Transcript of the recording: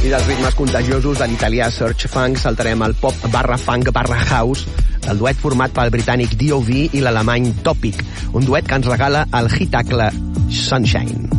I dels ritmes contagiosos de l'italià Search Funk saltarem al pop /funk/house, el duet format pel britànic D.O.V. i l'alemany Topic, un duet que ens regala el hitacle Sunshine.